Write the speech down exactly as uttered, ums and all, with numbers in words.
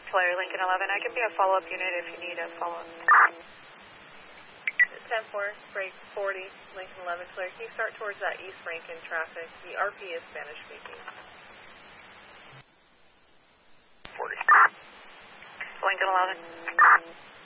Flyer, Lincoln eleven. I can be a follow-up unit if you need a follow-up. ten four, break forty, Lincoln eleven, clear. Can you start towards that East Rankin traffic? The R P is Spanish speaking. forty. Lincoln eleven.